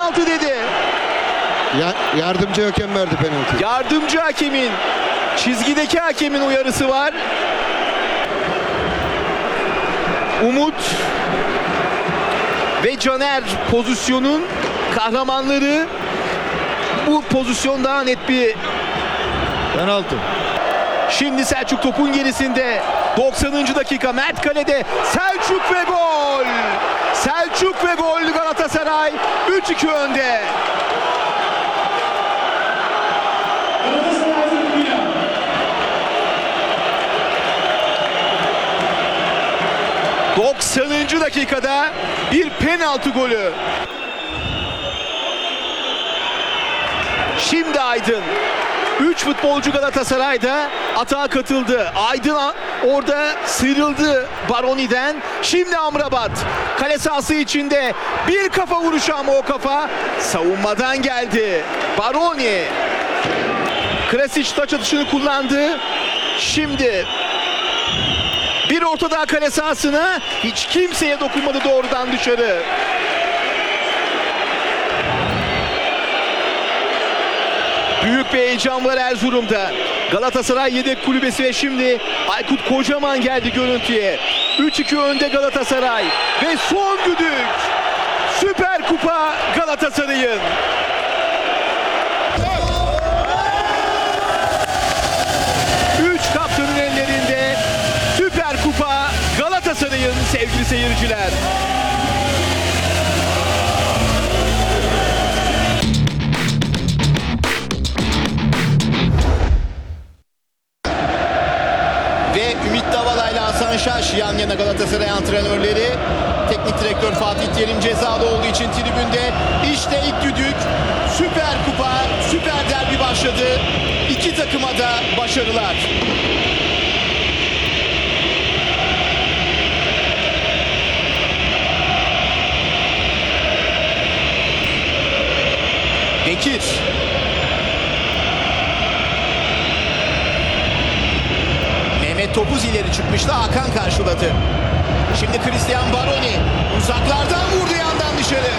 penaltı dedi. Yardımcı hakem verdi penaltıyı. Yardımcı hakemin, çizgideki hakemin uyarısı var. Umut ve Caner pozisyonun kahramanları. Bu pozisyon daha net bir Penaltı. Şimdi Selçuk topun gerisinde. 90. dakika Mert kalede. Selçuk ve gol. Selçuk ve gol, Galatasaray 3-2 önde. ...90. dakikada bir penaltı golü. Şimdi Aydın. 3 futbolcu Galatasaray'da atağa katıldı. Aydın orada sıyrıldı Baroni'den. Şimdi Amrabat. Kale sahası içinde bir kafa vuruşu ama o kafa savunmadan geldi. Baroni. Krasic taç atışını kullandı. Şimdi bir orta daha kale sahasına. Hiç kimseye dokunmadı doğrudan dışarı. Büyük bir heyecan var Erzurum'da. Galatasaray yedek kulübesi ve şimdi Aykut Kocaman geldi görüntüye. 3-2 önde Galatasaray ve son düdük. Süper Kupa Galatasaray'ın. Üç kaptanın ellerinde Süper Kupa Galatasaray'ın sevgili seyirciler. Ve Ümit Davala ile Hasan Şaş yan yana Galatasaray antrenörleri. Teknik direktör Fatih Terim cezalı olduğu için tribünde. İşte ilk düdük. Süper Kupa, Süper Derbi başladı. İki takıma da başarılar. Bekir. Mehmet Topuz ileri çıkmıştı. Hakan karşıladı. Şimdi Christian Baroni uzaklardan vurdu yandan dışarı.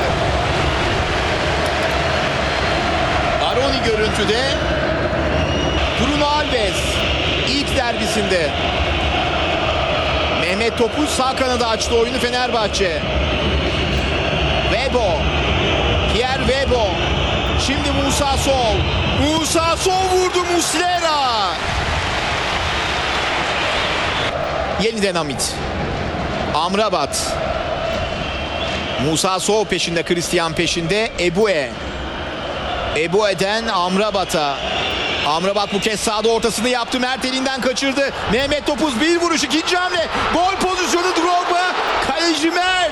Baroni görüntüde. Bruno Alves ilk derbisinde. Mehmet Topuz sağ kanada açtı oyunu Fenerbahçe. Webo. Pierre Webo. Şimdi Musa Sol. Musa Sol vurdu Muslera. Yeniden Hamit. Amrabat. Musa Sow peşinde, Christian peşinde. Ebue. Ebue'den Amrabat'a. Amrabat bu kez sağda ortasını yaptı. Mert elinden kaçırdı. Mehmet Topuz bir vuruş, ikinci hamle. Gol pozisyonu Drogba. Kaleci Mert.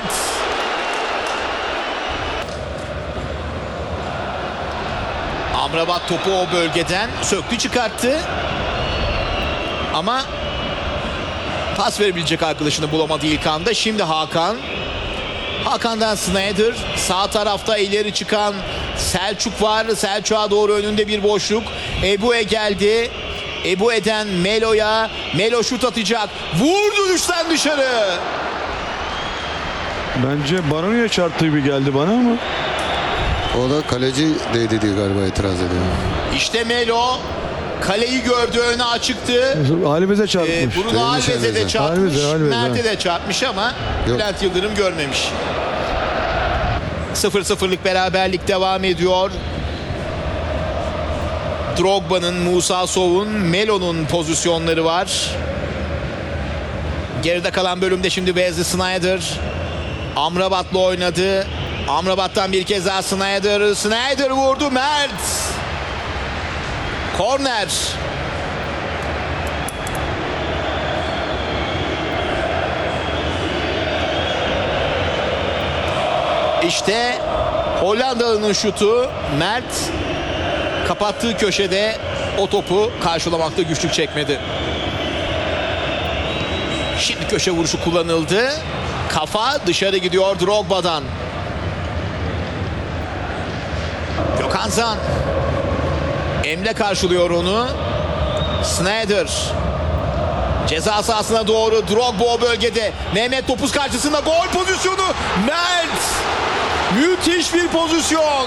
Amrabat topu o bölgeden söktü çıkarttı. Ama pas verebilecek arkadaşını bulamadı ilk anda. Şimdi Hakan. Hakan'dan Sneijder. Sağ tarafta ileri çıkan Selçuk var. Selçuk'a doğru önünde bir boşluk. Ebue geldi. Ebue'den Melo'ya. Melo şut atacak. Vurdu düşten dışarı. Bence Baroni'ye çarptığı gibi geldi bana ama. O da kaleci değdi diye galiba itiraz ediyor. İşte Melo. Kaleyi gördü, önü açıktı. Alves'e çarpmış. Bruno Alves'e de çarpmış. Alves, Mert'e de çarpmış ama Bülent Yıldırım görmemiş. 0-0'lık beraberlik devam ediyor. Drogba'nın, Musa Sow'un, Melo'nun pozisyonları var. Geride kalan bölümde şimdi Wesley Sneijder Amrabat'la oynadı. Amrabat'tan bir kez daha Sneijder. Sneijder vurdu, Mert. Korner. İşte Hollandalı'nın şutu. Mert kapattığı köşede o topu karşılamakta güçlük çekmedi. Şimdi köşe vuruşu kullanıldı. Kafa dışarı gidiyor Drogba'dan. Gökhan Zan. Emre karşılıyor onu. Sneijder. Ceza sahasına doğru Drogba o bölgede. Mehmet Topuz karşısında gol pozisyonu. Mert. Müthiş bir pozisyon.